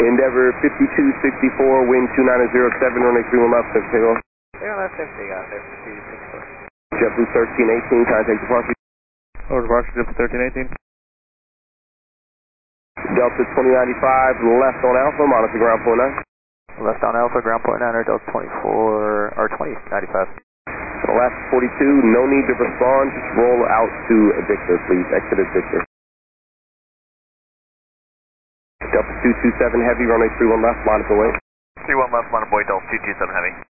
Endeavor 5264, wind 2907, runway 31 left, takeoff. Yeah, that's empty, got there, 5264. JetBlue 1318, contact departure. Over departure, JetBlue 1318. Delta 2095, left on Alpha, monitor ground point 9. Left on Alpha, ground point 9, or Delta 24, or 2095. Left 42, no need to respond, just roll out to Victor, please, exit at Victor. Delta 227 Heavy, runway 31 left, monitor way. 31 left, monitor boy, Delta 227 Heavy.